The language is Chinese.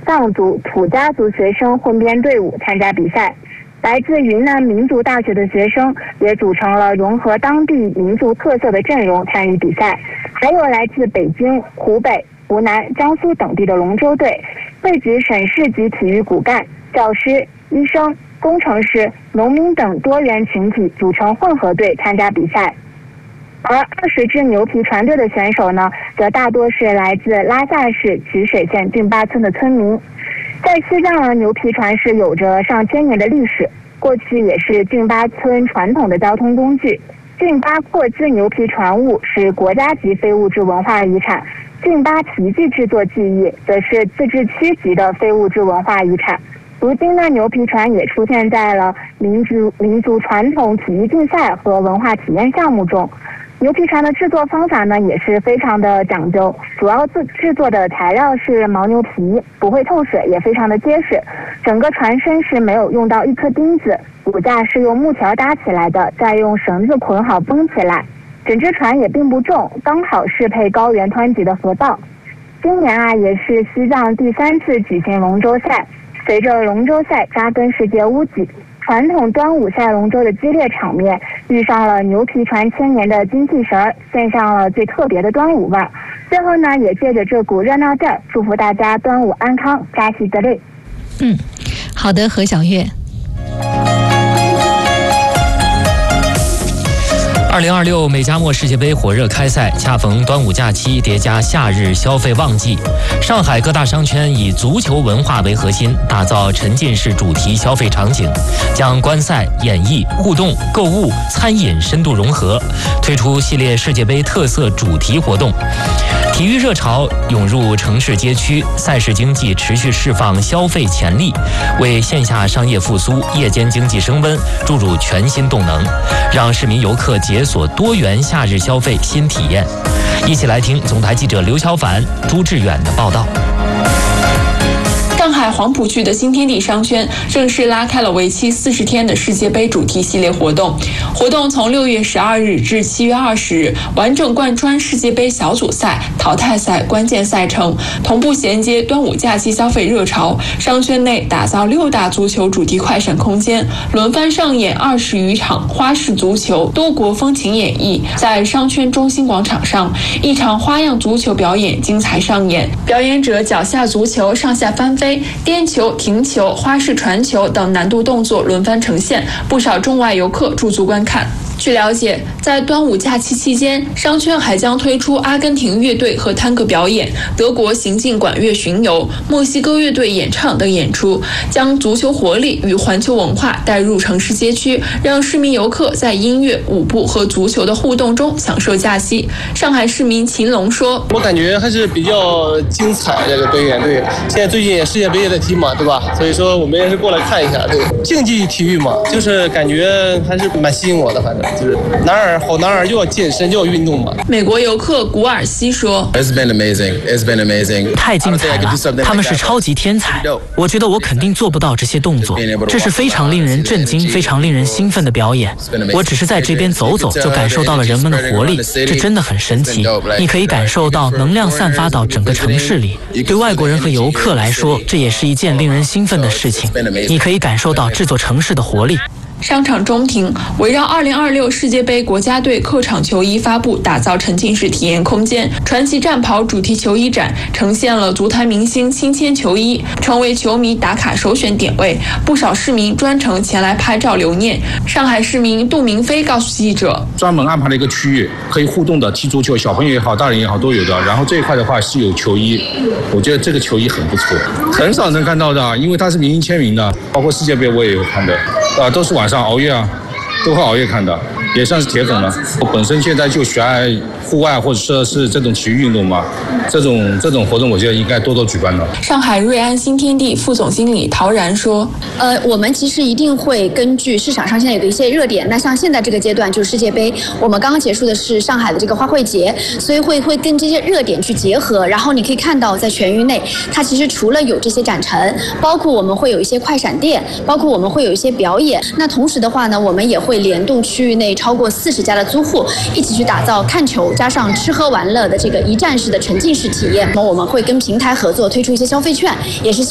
藏族、土家族学生混编队伍参加比赛。来自云南民族大学的学生也组成了融合当地民族特色的阵容参与比赛，还有来自北京、湖北、湖南、江苏等地的龙舟队，汇集省市级体育骨干、教师、医生、工程师、农民等多元群体组成混合队参加比赛。而20支牛皮船队的选手呢，则大多是来自拉萨市曲水县郡巴村的村民。在西藏的牛皮船是有着上千年的历史，过去也是郡巴村传统的交通工具。郡巴阔兹牛皮船坞是国家级非物质文化遗产，郡巴皮具制作技艺则是自治区级的非物质文化遗产。如今呢，牛皮船也出现在了民族传统体育竞赛和文化体验项目中。牛皮船的制作方法呢也是非常的讲究，主要制作的材料是牦牛皮，不会透水，也非常的结实。整个船身是没有用到一颗钉子，骨架是用木条搭起来的，再用绳子捆好绷起来。整只船也并不重，刚好适配高原湍急的河道。今年啊，也是西藏第3次举行龙舟赛。随着龙舟赛扎根世界屋脊，传统端午赛龙舟的激烈场面遇上了牛皮船千年的精气神，献上了最特别的端午味儿。最后呢，也借着这股热闹劲儿，祝福大家端午安康，扎西德勒。 好的，何小月。 2026美加墨世界杯火热开赛，恰逢端午假期，叠加夏日消费旺季。上海各大商圈以足球文化为核心，打造沉浸式主题消费场景，将观赛、演绎、互动、购物、餐饮深度融合，推出系列世界杯特色主题活动。体育热潮涌入城市街区，赛事经济持续释放消费潜力，为线下商业复苏、夜间经济升温注入全新动能，让市民游客解锁多元夏日消费新体验。一起来听总台记者刘小凡、朱志远的报道。 上海黄浦区的新天地商圈正式拉开了为期40天的世界杯主题系列活动。活动从6月12日至7月20日，完整贯穿世界杯小组赛、淘汰赛关键赛程，同步衔接端午假期消费热潮。商圈内打造6大足球主题快闪空间，轮番上演20余场花式足球多国风情演绎。在商圈中心广场上，一场花样足球表演精彩上演，表演者脚下足球上下翻飞、颠球、停球、花式传球等难度动作轮番呈现，不少中外游客驻足观看。据了解，在端午假期期间，商圈还将推出阿根廷乐队和探戈表演、德国行进管乐巡游、墨西哥乐队演唱等演出，将足球活力与环球文化带入城市街区，让市民游客在音乐、舞步和足球的互动中享受假期。上海市民秦龙说：“ 我感觉还是比较精彩，这个表演对。现在最近世界杯也在踢嘛，对吧？所以说我们也是过来看一下，对。竞技体育嘛，就是感觉还是蛮吸引我的，反正。就是男儿好男儿就要健身，就要运动嘛。 美国游客古尔西说 ：“It's been amazing, it's been amazing。 太精彩了，他们是超级天才。我觉得我肯定做不到这些动作，这是非常令人震惊、非常令人兴奋的表演。我只是在这边走走，就感受到了人们的活力，这真的很神奇。你可以感受到能量散发到整个城市里。对外国人和游客来说，这也是一件令人兴奋的事情。你可以感受到这座城市的活力。” 商场中庭围绕2026世界杯国家队客场球衣发布打造沉浸式体验空间，传奇战袍主题球衣展呈现了足坛明星亲签球衣，成为球迷打卡首选点位，不少市民专程前来拍照留念。上海市民杜明飞告诉记者， 专门安排了一个区域可以互动的踢足球，小朋友也好大人也好都有的，然后这一块的话是有球衣，我觉得这个球衣很不错，很少能看到的，因为它是明星签名的，包括世界杯我也有看的，都是晚上熬夜啊，都会熬夜看的，也算是铁粉了。我本身现在就喜爱户外或者说是这种体育运动嘛，这种活动我觉得应该多多举办的。 上海瑞安新天地副总经理陶然说：“ 我们其实一定会根据市场上现在有的一些热点，那像现在这个阶段就是世界杯，我们刚刚结束的是上海的这个花卉节，所以会跟这些热点去结合。然后你可以看到在全域内，它其实除了有这些展陈，包括我们会有一些快闪店，包括我们会有一些表演。那同时的话呢，我们也会联动区域内超过40家的租户，一起去打造看球加上吃喝玩乐的这个一站式的沉浸式体验。那么我们会跟平台合作推出一些消费券，也是